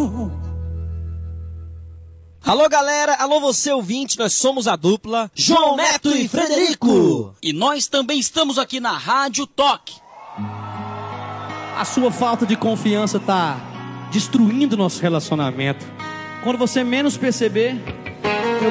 Alô galera, alô você ouvinte, nós somos a dupla João Neto e Frederico. E nós também estamos aqui na Rádio Toque. A sua falta de confiança tá destruindo nosso relacionamento. Quando você menos perceber,